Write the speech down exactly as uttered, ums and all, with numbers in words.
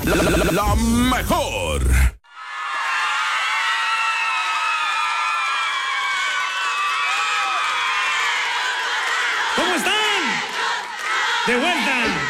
La, la, la, la mejor. ¿Cómo están? De vuelta.